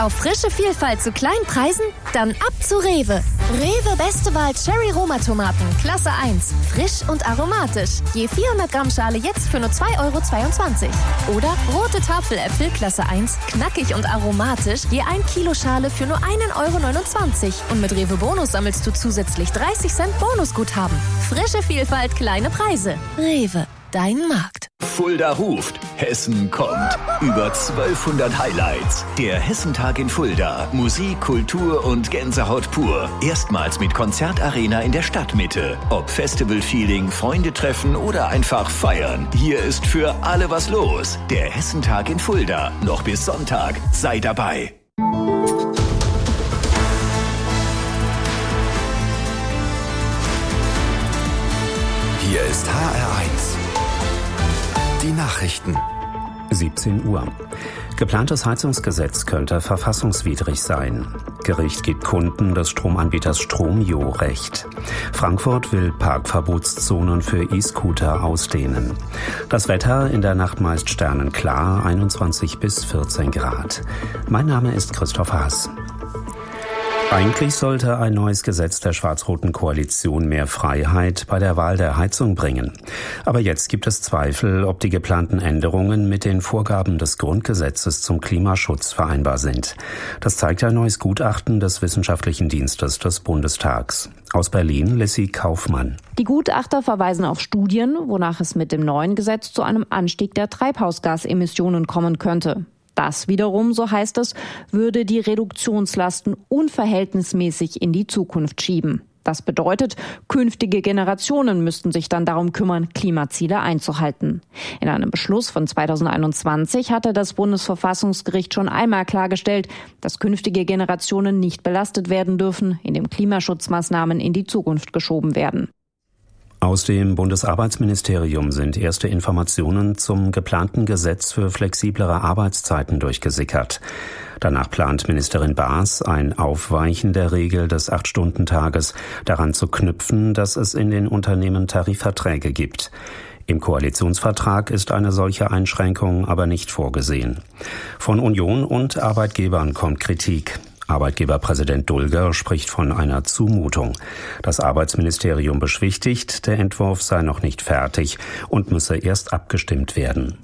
auf frische Vielfalt zu kleinen Preisen? Dann ab zu Rewe. Rewe beste Wahl Cherry-Roma-Tomaten, Klasse 1. Frisch und aromatisch. Je 400 Gramm Schale jetzt für nur 2,22 €. Oder rote Tafeläpfel, Klasse 1. Knackig und aromatisch. Je 1 Kilo Schale für nur 1,29 €. Und mit Rewe Bonus sammelst du zusätzlich 30 Cent Bonusguthaben. Frische Vielfalt, kleine Preise. Rewe. Dein Markt. Fulda ruft. Hessen kommt. Über 1200 Highlights. Der Hessentag in Fulda. Musik, Kultur und Gänsehaut pur. Erstmals mit Konzertarena in der Stadtmitte. Ob Festival-Feeling, Freunde treffen oder einfach feiern. Hier ist für alle was los. Der Hessentag in Fulda. Noch bis Sonntag. Sei dabei. Hier ist HR1. Die Nachrichten. 17 Uhr. Geplantes Heizungsgesetz könnte verfassungswidrig sein. Gericht gibt Kunden des Stromanbieters Stromio Recht. Frankfurt will Parkverbotszonen für E-Scooter ausdehnen. Das Wetter in der Nacht meist sternenklar, 21 bis 14 Grad. Mein Name ist Christoph Haas. Eigentlich sollte ein neues Gesetz der schwarz-roten Koalition mehr Freiheit bei der Wahl der Heizung bringen. Aber jetzt gibt es Zweifel, ob die geplanten Änderungen mit den Vorgaben des Grundgesetzes zum Klimaschutz vereinbar sind. Das zeigt ein neues Gutachten des Wissenschaftlichen Dienstes des Bundestags. Aus Berlin, Lissy Kaufmann. Die Gutachter verweisen auf Studien, wonach es mit dem neuen Gesetz zu einem Anstieg der Treibhausgasemissionen kommen könnte. Das wiederum, so heißt es, würde die Reduktionslasten unverhältnismäßig in die Zukunft schieben. Das bedeutet, künftige Generationen müssten sich dann darum kümmern, Klimaziele einzuhalten. In einem Beschluss von 2021 hatte das Bundesverfassungsgericht schon einmal klargestellt, dass künftige Generationen nicht belastet werden dürfen, indem Klimaschutzmaßnahmen in die Zukunft geschoben werden. Aus dem Bundesarbeitsministerium sind erste Informationen zum geplanten Gesetz für flexiblere Arbeitszeiten durchgesickert. Danach plant Ministerin Baas ein Aufweichen der Regel des 8-Stunden-Tages, daran zu knüpfen, dass es in den Unternehmen Tarifverträge gibt. Im Koalitionsvertrag ist eine solche Einschränkung aber nicht vorgesehen. Von Union und Arbeitgebern kommt Kritik. Arbeitgeberpräsident Dulger spricht von einer Zumutung. Das Arbeitsministerium beschwichtigt, der Entwurf sei noch nicht fertig und müsse erst abgestimmt werden.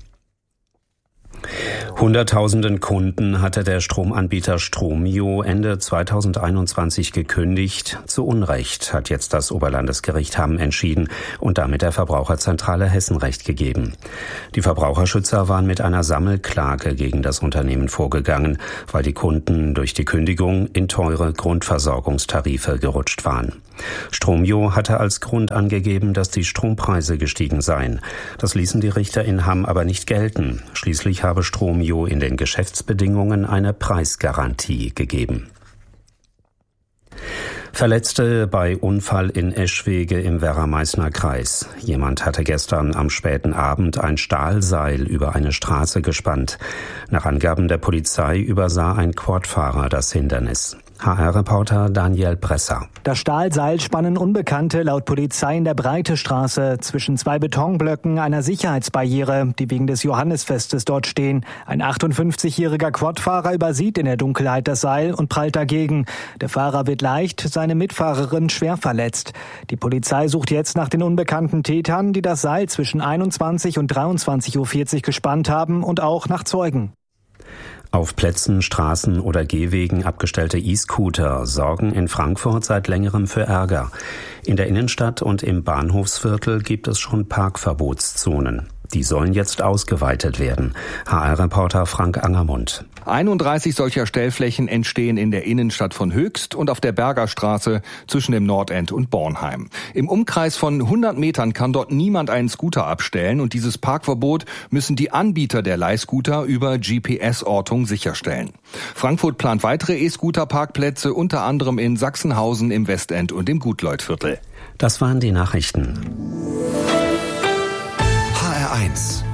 Hunderttausenden Kunden hatte der Stromanbieter Stromio Ende 2021 gekündigt. Zu Unrecht hat jetzt das Oberlandesgericht Hamm entschieden und damit der Verbraucherzentrale Hessen Recht gegeben. Die Verbraucherschützer waren mit einer Sammelklage gegen das Unternehmen vorgegangen, weil die Kunden durch die Kündigung in teure Grundversorgungstarife gerutscht waren. Stromio hatte als Grund angegeben, dass die Strompreise gestiegen seien. Das ließen die Richter in Hamm aber nicht gelten. Schließlich habe Stromio in den Geschäftsbedingungen eine Preisgarantie gegeben. Verletzte bei Unfall in Eschwege im Werra-Meißner Kreis. Jemand hatte gestern am späten Abend ein Stahlseil über eine Straße gespannt. Nach Angaben der Polizei übersah ein Quadfahrer das Hindernis. HR-Reporter Daniel Bresser. Das Stahlseil spannen Unbekannte laut Polizei in der Breitestraße zwischen zwei Betonblöcken einer Sicherheitsbarriere, die wegen des Johannisfestes dort stehen. Ein 58-jähriger Quadfahrer übersieht in der Dunkelheit das Seil und prallt dagegen. Der Fahrer wird leicht, seine Mitfahrerin schwer verletzt. Die Polizei sucht jetzt nach den unbekannten Tätern, die das Seil zwischen 21 und 23:40 Uhr gespannt haben, und auch nach Zeugen. Auf Plätzen, Straßen oder Gehwegen abgestellte E-Scooter sorgen in Frankfurt seit längerem für Ärger. In der Innenstadt und im Bahnhofsviertel gibt es schon Parkverbotszonen. Die sollen jetzt ausgeweitet werden. HR-Reporter Frank Angermund. 31 solcher Stellflächen entstehen in der Innenstadt von Höchst und auf der Bergerstraße zwischen dem Nordend und Bornheim. Im Umkreis von 100 Metern kann dort niemand einen Scooter abstellen, und dieses Parkverbot müssen die Anbieter der Leihscooter über GPS-Ortung sicherstellen. Frankfurt plant weitere E-Scooter-Parkplätze, unter anderem in Sachsenhausen, im Westend und im Gutleutviertel. Das waren die Nachrichten. HR1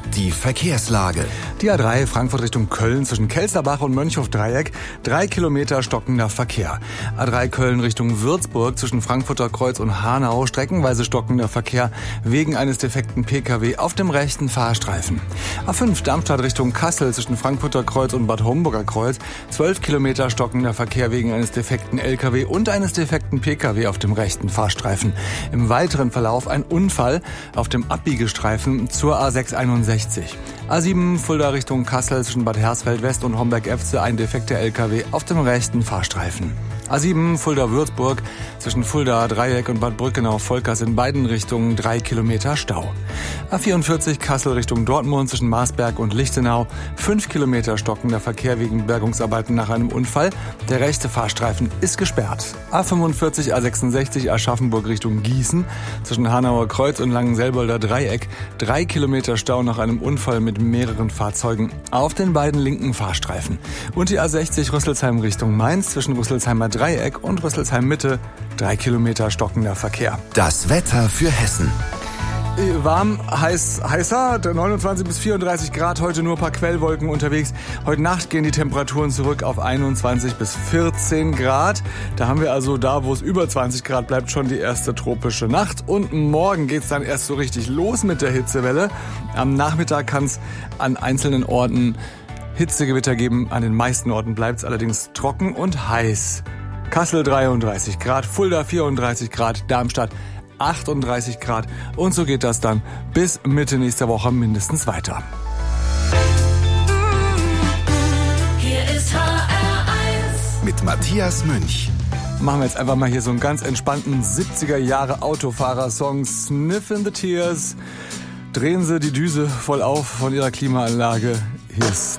Die Verkehrslage. Die A3 Frankfurt Richtung Köln zwischen Kelsterbach und Mönchhof-Dreieck, 3 Kilometer stockender Verkehr. A3 Köln Richtung Würzburg zwischen Frankfurter Kreuz und Hanau, streckenweise stockender Verkehr wegen eines defekten Pkw auf dem rechten Fahrstreifen. A5 Darmstadt Richtung Kassel zwischen Frankfurter Kreuz und Bad Homburger Kreuz, 12 Kilometer stockender Verkehr wegen eines defekten Lkw und eines defekten Pkw auf dem rechten Fahrstreifen. Im weiteren Verlauf ein Unfall auf dem Abbiegestreifen zur A661. A7 Fulda Richtung Kassel zwischen Bad Hersfeld West und Homberg-Efze, ein defekter Lkw auf dem rechten Fahrstreifen. A7 Fulda-Würzburg zwischen Fulda-Dreieck und Bad Brückenau-Volkers in beiden Richtungen 3 Kilometer Stau. A44 Kassel Richtung Dortmund zwischen Marsberg und Lichtenau, 5 Kilometer stockender Verkehr wegen Bergungsarbeiten nach einem Unfall. Der rechte Fahrstreifen ist gesperrt. A45 A66 Aschaffenburg Richtung Gießen zwischen Hanauer Kreuz und Langenselbolder Dreieck, 3 Kilometer Stau nach einem Unfall mit mehreren Fahrzeugen auf den beiden linken Fahrstreifen. Und die A60 Rüsselsheim Richtung Mainz zwischen Rüsselsheimer Dreieck und Rüsselsheim Mitte, 3 Kilometer stockender Verkehr. Das Wetter für Hessen. Warm, heißer, 29 bis 34 Grad, heute nur ein paar Quellwolken unterwegs. Heute Nacht gehen die Temperaturen zurück auf 21 bis 14 Grad. Da haben wir also da, wo es über 20 Grad bleibt, schon die erste tropische Nacht. Und morgen geht's dann erst so richtig los mit der Hitzewelle. Am Nachmittag kann es an einzelnen Orten Hitzegewitter geben. An den meisten Orten bleibt es allerdings trocken und heiß. Kassel 33 Grad, Fulda 34 Grad, Darmstadt 38 Grad. Und so geht das dann bis Mitte nächster Woche mindestens weiter. Hier ist HR1 mit Matthias Münch. Machen wir jetzt einfach mal hier so einen ganz entspannten 70er Jahre Autofahrer-Song. Sniff in the Tears. Drehen Sie die Düse voll auf von Ihrer Klimaanlage. Hier ist